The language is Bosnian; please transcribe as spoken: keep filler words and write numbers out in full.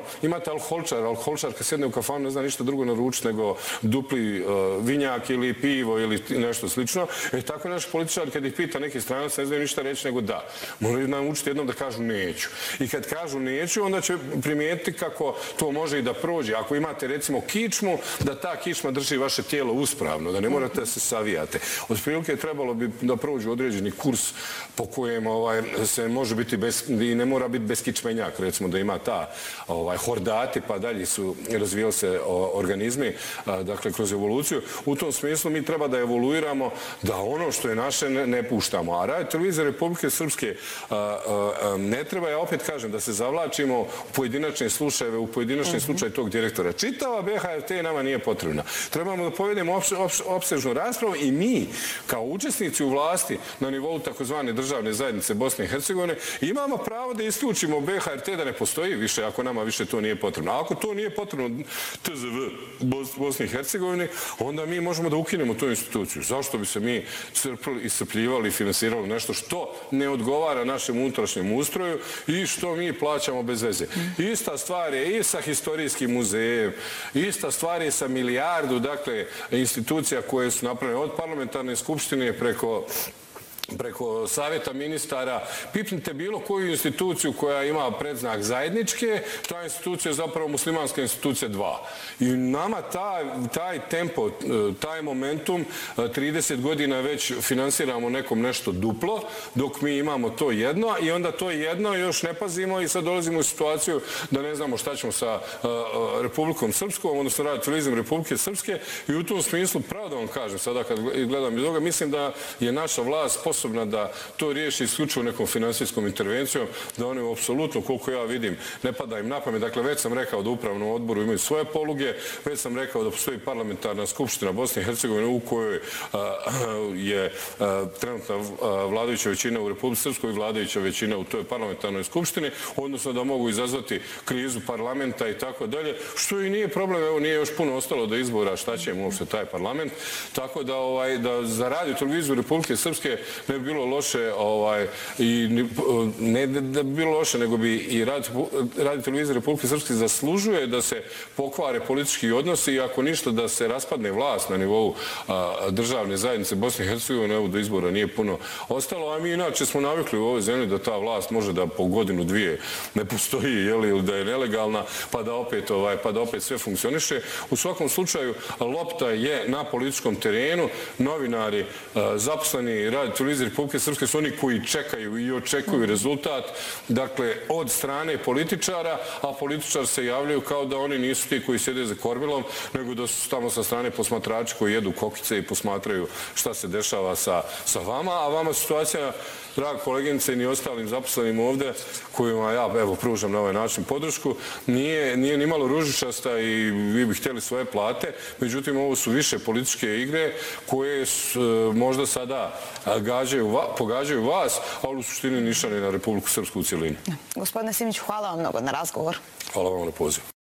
imate alkoholčar, alkoholčar kad sjedne u kafanu ne zna ništa drugo naručiti nego dupli vinjak ili pivo ili nešto slično. E tako naši političari kad ih pita neki stranac ne znaju ništa reći nego da. Moraju naučiti jednom da kažu neću. I kad kažu neću, onda će primijetiti kako to može i da prođe. Ako imate recimo kičmu, da ta kičma drži vaše tijelo uspravno, da ne morate da se savijate. Od prilike trebalo bi da prođu određeni kurs po kojem se može biti bez, i ne mora biti beskičmenjak, recimo da ima ta hordati, pa dalje su razvijali se organizmi, dakle kroz evoluciju. U tom smislu mi treba da evoluiramo, da ono što je naše ne puštamo. A Radio televizija Republike Srpske ne treba, ja opet kažem, da se zavlačimo u pojedinačne slučajeve, u pojedinačni slučaj tog direktora. Čitava B H R T nama nije potrebna. Trebamo da povedemo opsežnu raspravu i mi, kao učesnici u vlasti na nivou takozvane državne zajednice Bosne i Hercegovine, imamo pravo da isključimo B H R T da ne postoji više, ako nama više to nije potrebno. A ako to nije potrebno T Z V Bosne i Hercegovine, onda mi možemo da ukinemo tu instituciju. Zašto bi se mi iscrpljivali i finansirali nešto što ne odgovara našem unutrašnjem ustroju i što mi plaćamo bez veze. Ista stvar je i sa historijskim muzejem, ista stvar je sa milijardu, dakle, institucija koje su napravljene od parlamentarne skupštine preko preko savjeta ministara. Pipnite bilo koju instituciju koja ima predznak zajedničke, ta institucija je zapravo muslimanska institucija dva. I nama taj tempo, taj momentum, trideset godina već finansiramo nekom nešto duplo, dok mi imamo to jedno i onda to jedno još ne pazimo i sad dolazimo u situaciju da ne znamo šta ćemo sa Republikom Srpskom, odnosno Radio televizijom Republike Srpske i u tom smislu, pravo da vam kažem, sada kad gledam iz ovoga, mislim da je naša vlast sposobna da to riješi isključivo nekom finansijskom intervencijom, da oni apsolutno, koliko ja vidim, ne pada im na pamet. Dakle, već sam rekao da u upravnom odboru imaju svoje poluge, već sam rekao da postoji parlamentarna skupština Bosne i Hercegovine u kojoj je trenutna vladajuća većina u Republici Srpskoj i vladajuća većina u toj parlamentarnoj skupštini, odnosno da mogu izazvati krizu parlamenta i tako dalje, što i nije problem, evo nije još puno ostalo do izbora šta će mu uopšte taj parlament, tako da za Radio televiziju Republike Srpske ne bi bilo loše, ne da bi bilo loše, nego bi i Radio televizija Republike Srpske zaslužuje da se pokvare politički odnosi i ako ništa da se raspadne vlast na nivou državne zajednice Bosne i Hercegovine, evo do izbora nije puno ostalo, a mi inače smo navikli u ovoj zemlji da ta vlast može da po godinu dvije ne postoji ili da je nelegalna, pa da opet sve funkcioniše. U svakom slučaju, lopta je na političkom terenu, novinari, zaposleni Radio televizije Republike Srpske su oni koji čekaju i očekuju rezultat, dakle, od strane političara, a političar se javljaju kao da oni nisu ti koji sjede za kormilom, nego da su tamo sa strane posmatrači koji jedu kokice i posmatraju šta se dešava sa vama, a vama situacija, draga koleginice i ni ostalim zaposlenim ovde, kojima ja, evo, pružam na ovaj način podršku, nije ni malo ružičasta i vi bi htjeli svoje plate, međutim, ovo su više političke igre koje možda sada pogađaju vas, ali u suštini ništa ni na Republiku Srpsku u cijelini. Gospodine Simić, hvala vam mnogo na razgovor. Hvala vam na poziv.